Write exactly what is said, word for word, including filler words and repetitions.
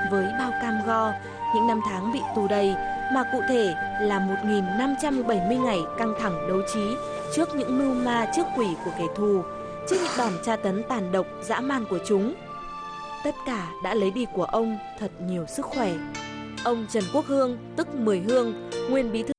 với bao cam go, những năm tháng bị tù đầy, mà cụ thể là một nghìn năm trăm bảy mươi ngày căng thẳng đấu trí trước những mưu ma trước quỷ của kẻ thù, trước những đòn tra tấn tàn độc, dã man của chúng. Tất cả đã lấy đi của ông thật nhiều sức khỏe. Ông Trần Quốc Hương, tức Mười Hương, nguyên bí thư